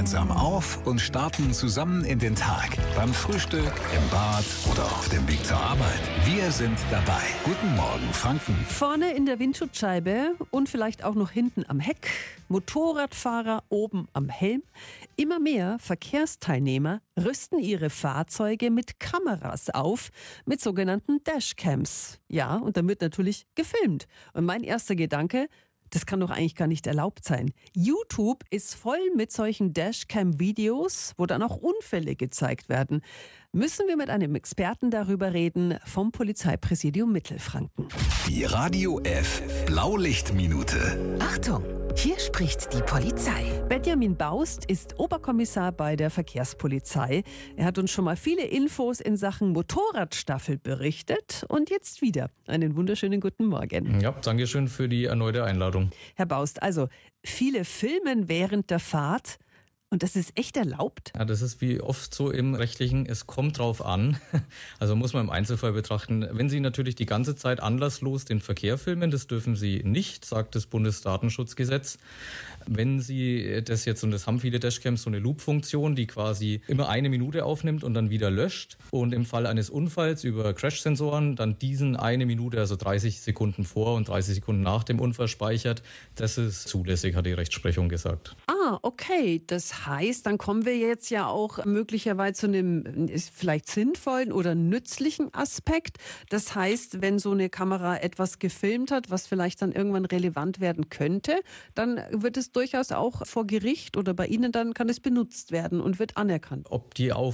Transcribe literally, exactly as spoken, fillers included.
gemeinsam auf und starten zusammen in den Tag. Beim Frühstück, im Bad oder auf dem Weg zur Arbeit. Wir sind dabei. Guten Morgen, Franken. Vorne in der Windschutzscheibe und vielleicht auch noch hinten am Heck. Motorradfahrer oben am Helm. Immer mehr Verkehrsteilnehmer rüsten ihre Fahrzeuge mit Kameras auf, mit sogenannten Dashcams. Ja, und dann wird natürlich gefilmt. Und mein erster Gedanke: Das kann doch eigentlich gar nicht erlaubt sein. YouTube ist voll mit solchen Dashcam-Videos, wo dann auch Unfälle gezeigt werden. Müssen wir mit einem Experten darüber reden vom Polizeipräsidium Mittelfranken. Die Radio F Blaulichtminute. Achtung, hier spricht die Polizei. Benjamin Baust ist Oberkommissar bei der Verkehrspolizei. Er hat uns schon mal viele Infos in Sachen Motorradstaffel berichtet und jetzt wieder. Einen wunderschönen guten Morgen. Ja, danke schön für die erneute Einladung. Herr Baust, also viele filmen während der Fahrt. Und das ist echt erlaubt? Ja, das ist wie oft so im Rechtlichen, es kommt drauf an. Also muss man im Einzelfall betrachten. Wenn Sie natürlich die ganze Zeit anlasslos den Verkehr filmen, das dürfen Sie nicht, sagt das Bundesdatenschutzgesetz. Wenn Sie das jetzt, und das haben viele Dashcams, so eine Loop-Funktion, die quasi immer eine Minute aufnimmt und dann wieder löscht. Und im Fall eines Unfalls über Crash-Sensoren dann diesen eine Minute, also dreißig Sekunden vor und dreißig Sekunden nach dem Unfall speichert, das ist zulässig, hat die Rechtsprechung gesagt. Ah, okay. Das heißt, dann kommen wir jetzt ja auch möglicherweise zu einem vielleicht sinnvollen oder nützlichen Aspekt. Das heißt, wenn so eine Kamera etwas gefilmt hat, was vielleicht dann irgendwann relevant werden könnte, dann wird es durchaus auch vor Gericht oder bei Ihnen dann kann es benutzt werden und wird anerkannt. Ob die auf